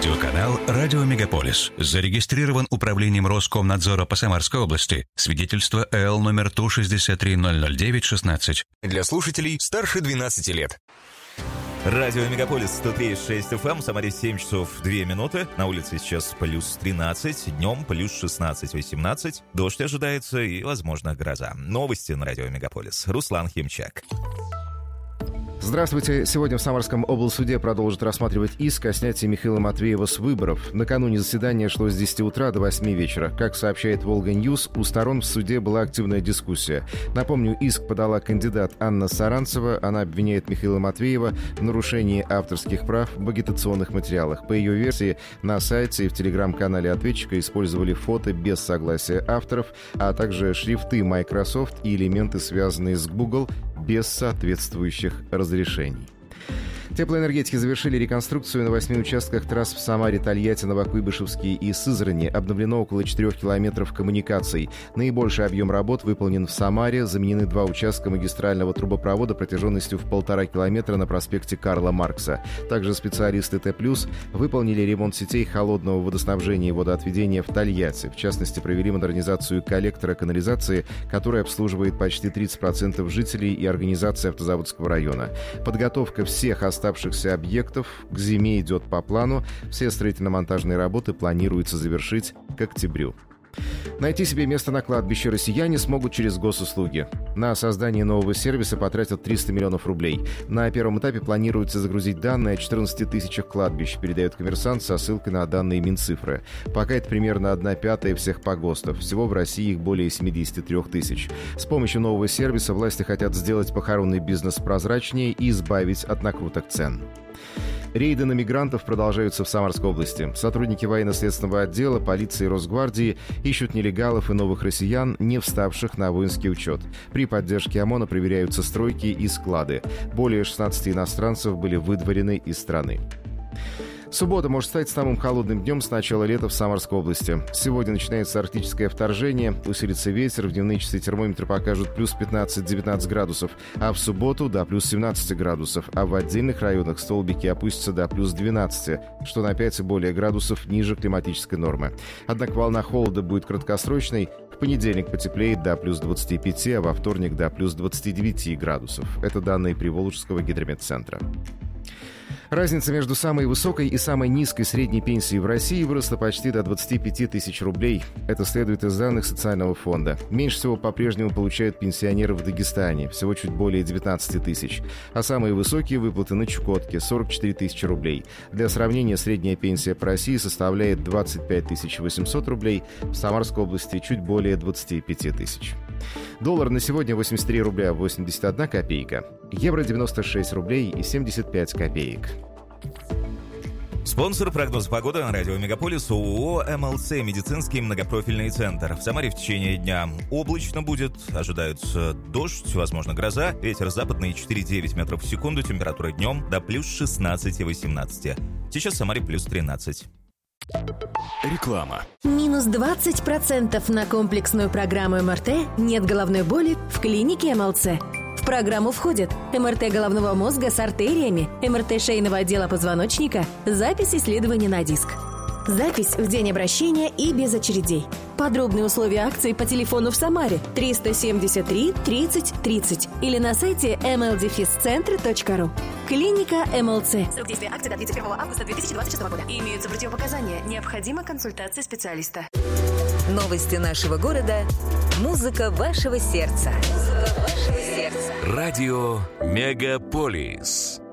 Радиоканал «Радио Мегаполис». Зарегистрирован управлением Роскомнадзора по Самарской области. Свидетельство ЭЛ номер 163-009-16. Для слушателей старше 12 лет. Радио Мегаполис 103.6 FM, в Самаре 7 часов 2 минуты. На улице сейчас плюс 13, днем плюс 16-18. Дождь ожидается и, возможно, гроза. Новости на Радио Мегаполис. Руслан Химчак. Здравствуйте. Сегодня в Самарском облсуде продолжат рассматривать иск о снятии Михаила Матвеева с выборов. Накануне заседание шло с 10 утра до 8 вечера. Как сообщает «Волга Ньюс», у сторон в суде была активная дискуссия. Напомню, иск подала кандидат Анна Саранцева. Она обвиняет Михаила Матвеева в нарушении авторских прав в агитационных материалах. По ее версии, на сайте и в телеграм-канале ответчика использовали фото без согласия авторов, а также шрифты Microsoft и элементы, связанные с Google, без соответствующих разрешений. Теплоэнергетики завершили реконструкцию на 8 участках трасс в Самаре, Тольятти, Новокуйбышевске и Сызрани. Обновлено около 4 километров коммуникаций. Наибольший объем работ выполнен в Самаре. Заменены 2 участка магистрального трубопровода протяженностью в 1,5 километра на проспекте Карла Маркса. Также специалисты Т+, выполнили ремонт сетей холодного водоснабжения и водоотведения в Тольятти. В частности, провели модернизацию коллектора канализации, который обслуживает почти 30% жителей и организации автозаводского района. Подготовка всех оставшихся объектов к зиме идет по плану. Все строительно-монтажные работы планируется завершить к октябрю. Найти себе место на кладбище россияне смогут через госуслуги. На создание нового сервиса потратят 300 миллионов рублей. На первом этапе планируется загрузить данные о 14 тысячах кладбищ, передает «Коммерсант» со ссылкой на данные Минцифры. Пока это примерно 1/5 всех погостов. Всего в России их более 73 тысяч. С помощью нового сервиса власти хотят сделать похоронный бизнес прозрачнее и избавить от накруток цен. Рейды на мигрантов продолжаются в Самарской области. Сотрудники военно-следственного отдела, полиции и Росгвардии ищут нелегалов и новых россиян, не вставших на воинский учет. При поддержке ОМОНа проверяются стройки и склады. Более 16 иностранцев были выдворены из страны. Суббота может стать самым холодным днем с начала лета в Самарской области. Сегодня начинается арктическое вторжение, усилится ветер, в дневные часы термометры покажут плюс 15-19 градусов, а в субботу до плюс 17 градусов, а в отдельных районах столбики опустятся до плюс 12, что на 5 и более градусов ниже климатической нормы. Однако волна холода будет краткосрочной. В понедельник потеплеет до плюс 25, а во вторник до плюс 29 градусов. Это данные Приволжского гидрометцентра. Разница между самой высокой и самой низкой средней пенсией в России выросла почти до 25 тысяч рублей. Это следует из данных социального фонда. Меньше всего по-прежнему получают пенсионеры в Дагестане, всего чуть более 19 тысяч. А самые высокие выплаты на Чукотке – 44 тысячи рублей. Для сравнения, средняя пенсия по России составляет 25 800 рублей, в Самарской области чуть более 25 тысяч. Доллар на сегодня 83 рубля 81 копейка. Евро 96 рублей и 75 копеек. Спонсор прогноза погоды на Радио Мегаполис ООО «МЛЦ» медицинский многопрофильный центр. В Самаре в течение дня облачно будет, ожидаются дождь, возможно гроза, ветер западный 4,9 метров в секунду, температура днем до плюс 16 и 18. Сейчас в Самаре плюс 13. Реклама. Минус 20% на комплексную программу МРТ «Нет головной боли» в клинике МЛЦ. В программу входят МРТ головного мозга с артериями, МРТ шейного отдела позвоночника, запись исследований на диск. Запись в день обращения и без очередей. Подробные условия акции по телефону в Самаре 373 30 30 или на сайте mldefiscentre.ru. Клиника МЛЦ. Срок действия акции до 31 августа 2026 года. Имеются противопоказания. Необходима консультация специалиста. Новости нашего города. Музыка вашего сердца. Радио Мегаполис.